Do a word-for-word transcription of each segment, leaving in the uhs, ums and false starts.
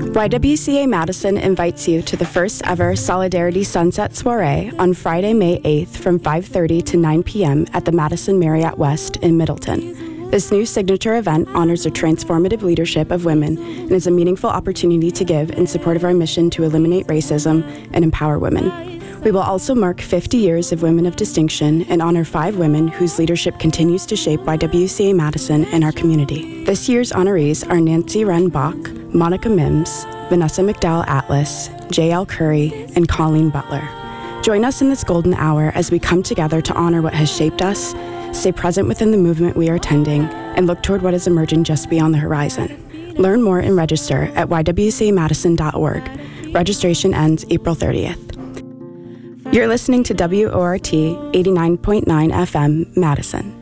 Y W C A Madison invites you to the first ever Solidarity Sunset Soiree on Friday, May eighth from five thirty to nine p.m. at the Madison Marriott West in Middleton. This new signature event honors the transformative leadership of women and is a meaningful opportunity to give in support of our mission to eliminate racism and empower women. We will also mark fifty years of Women of Distinction and honor five women whose leadership continues to shape Y W C A Madison and our community. This year's honorees are Nancy Wren Bach, Monica Mims, Vanessa McDowell Atlas, J L Curry, and Colleen Butler. Join us in this golden hour as we come together to honor what has shaped us, stay present within the movement we are attending, and look toward what is emerging just beyond the horizon. Learn more and register at y w c a madison dot org. Registration ends April thirtieth. You're listening to W O R T eighty-nine point nine F M, Madison.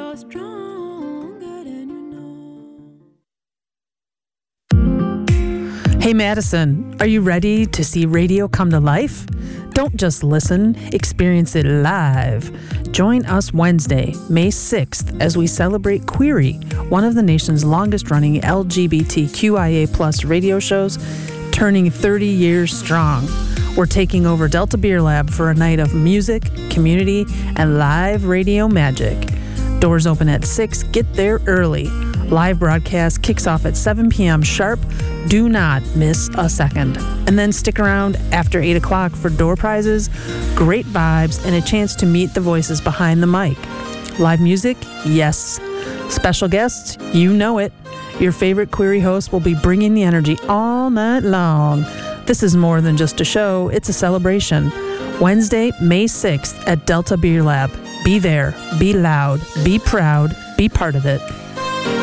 Hey Madison, are you ready to see radio come to life? Don't just listen, experience it live. Join us Wednesday, May sixth, as we celebrate Query, one of the nation's longest-running L G B T Q I A plus radio shows, turning thirty years strong. We're taking over Delta Beer Lab for a night of music, community, and live radio magic. Doors open at six. Get there early. Live broadcast kicks off at seven p.m. sharp. Do not miss a second. And then stick around after eight o'clock for door prizes, great vibes, and a chance to meet the voices behind the mic. Live music? Yes. Special guests? You know it. Your favorite Query host will be bringing the energy all night long. This is more than just a show, it's a celebration. Wednesday, May sixth at Delta Beer Lab. Be there, be loud, be proud, be part of it.